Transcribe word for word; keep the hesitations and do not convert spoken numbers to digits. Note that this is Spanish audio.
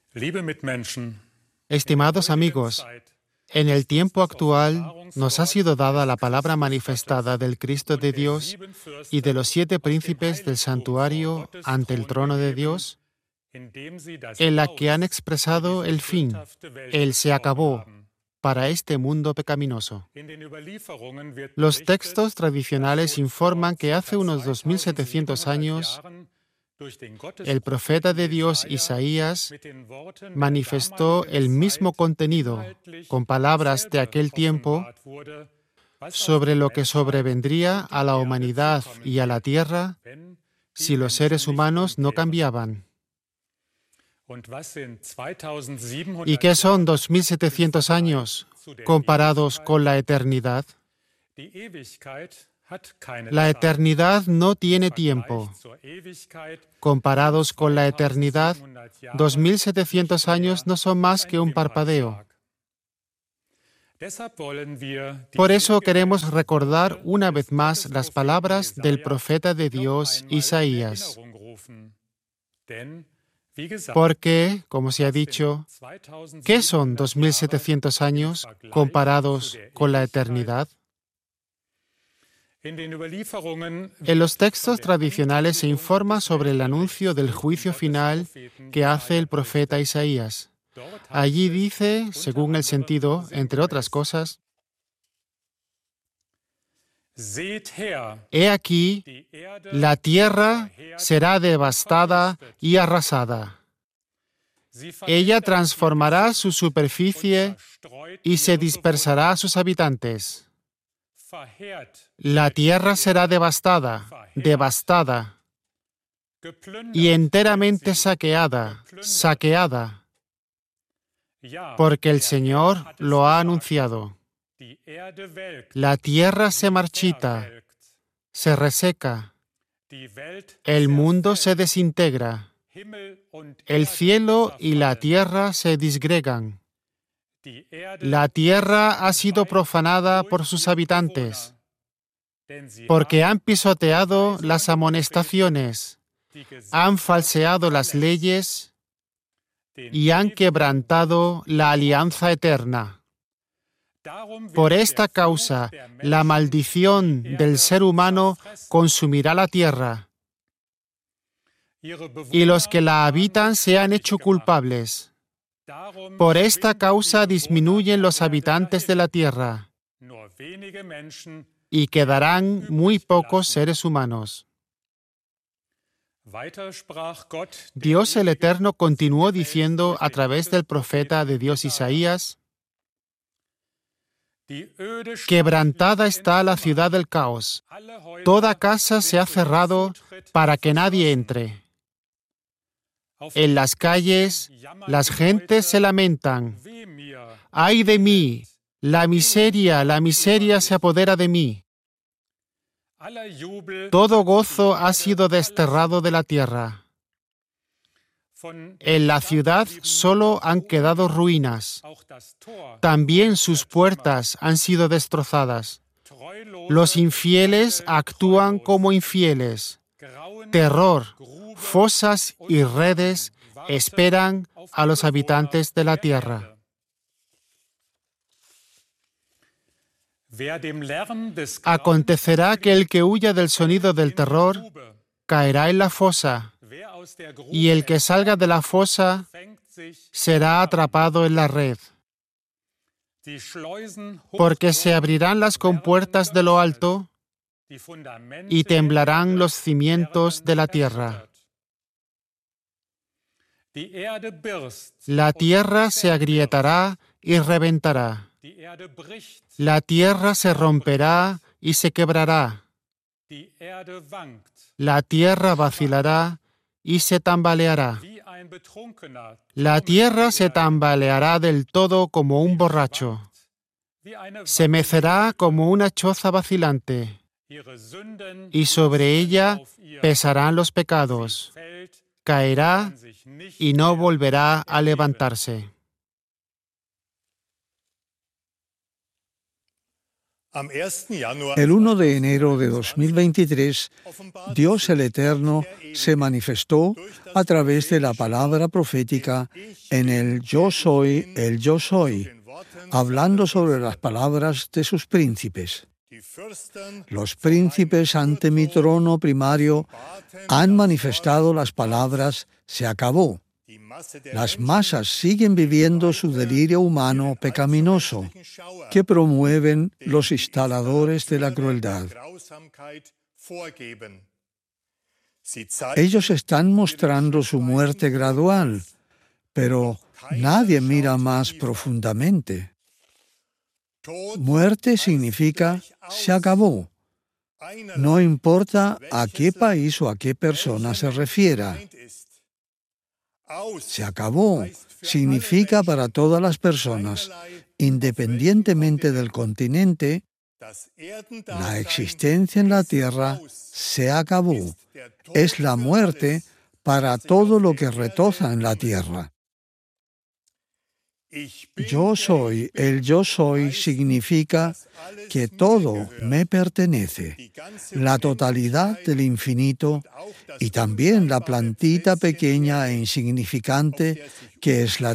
Estimados amigos, en el tiempo actual nos ha sido dada la palabra manifestada del Cristo de Dios y de los siete príncipes del santuario ante el trono de Dios, en la que han expresado el fin, el se acabó, para este mundo pecaminoso. Los textos tradicionales informan que hace unos dos mil setecientos años, el profeta de Dios Isaías manifestó el mismo contenido, con palabras de aquel tiempo, sobre lo que sobrevendría a la humanidad y a la tierra si los seres humanos no cambiaban. ¿Y qué son dos mil setecientos años comparados con la eternidad? La eternidad no tiene tiempo. Comparados con la eternidad, dos mil setecientos años no son más que un parpadeo. Por eso queremos recordar una vez más las palabras del profeta de Dios Isaías. Porque, como se ha dicho, ¿qué son dos mil setecientos años comparados con la eternidad? En los textos tradicionales se informa sobre el anuncio del juicio final que hace el profeta Isaías. Allí dice, según el sentido, entre otras cosas, «He aquí, la tierra será devastada y arrasada. Ella transformará su superficie y se dispersará a sus habitantes. La tierra será devastada, devastada, y enteramente saqueada, saqueada, porque el Señor lo ha anunciado. La tierra se marchita, se reseca, el mundo se desintegra, el cielo y la tierra se disgregan. La tierra ha sido profanada por sus habitantes, porque han pisoteado las amonestaciones, han falseado las leyes y han quebrantado la alianza eterna. Por esta causa, la maldición del ser humano consumirá la tierra, y los que la habitan se han hecho culpables. Por esta causa disminuyen los habitantes de la tierra, y quedarán muy pocos seres humanos». Dios el Eterno continuó diciendo a través del profeta de Dios Isaías: «Quebrantada está la ciudad del caos, toda casa se ha cerrado para que nadie entre. En las calles, las gentes se lamentan. ¡Ay de mí! La miseria, la miseria se apodera de mí. Todo gozo ha sido desterrado de la tierra. En la ciudad solo han quedado ruinas. También sus puertas han sido destrozadas. Los infieles actúan como infieles. Terror, fosas y redes esperan a los habitantes de la tierra». Acontecerá que el que huya del sonido del terror caerá en la fosa, y el que salga de la fosa será atrapado en la red. Porque se abrirán las compuertas de lo alto y temblarán los cimientos de la tierra. La tierra se agrietará y reventará. La tierra se romperá y se quebrará. La tierra vacilará y se tambaleará. La tierra se tambaleará del todo como un borracho. Se mecerá como una choza vacilante, y sobre ella pesarán los pecados. Caerá y no volverá a levantarse. El uno de enero de dos mil veintitrés, Dios el Eterno se manifestó a través de la palabra profética en el Yo Soy, el Yo Soy, hablando sobre las palabras de sus príncipes. Los príncipes ante mi trono primario han manifestado las palabras «se acabó». Las masas siguen viviendo su delirio humano pecaminoso que promueven los instaladores de la crueldad. Ellos están mostrando su muerte gradual, pero nadie mira más profundamente. Muerte significa «se acabó». No importa a qué país o a qué persona se refiera. Se acabó significa para todas las personas, independientemente del continente, la existencia en la tierra se acabó. Es la muerte para todo lo que retoza en la tierra. Yo soy, el yo soy significa que todo me pertenece, la totalidad del infinito y también la plantita pequeña e insignificante que es la